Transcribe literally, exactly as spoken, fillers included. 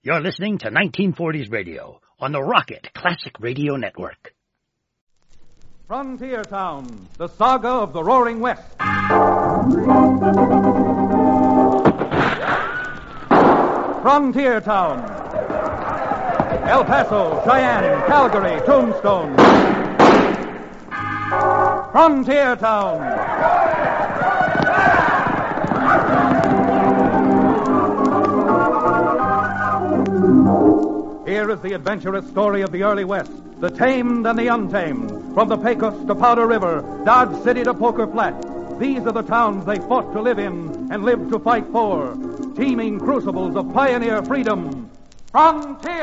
You're listening to nineteen forties Radio on the Rocket Classic Radio Network. Frontier Town, the saga of the Roaring West. Frontier Town. El Paso, Cheyenne, Calgary, Tombstone. Frontier Town. Here is the adventurous story of the early West, the tamed and the untamed, from the Pecos to Powder River, Dodge City to Poker Flat. These are the towns they fought to live in and lived to fight for, teeming crucibles of pioneer freedom. Frontier